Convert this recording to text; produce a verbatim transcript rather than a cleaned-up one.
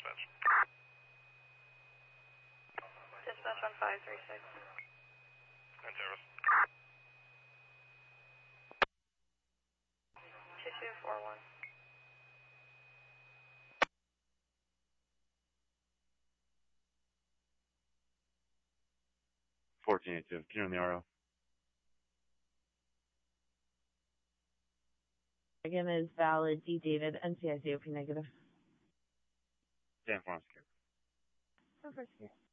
dispatch. Dispatch on five three six. And service. two two four one. fourteen eighty-two. Can you run the R O? Again is valid. D David, N C I C O P negative. San Juan secure. Over here.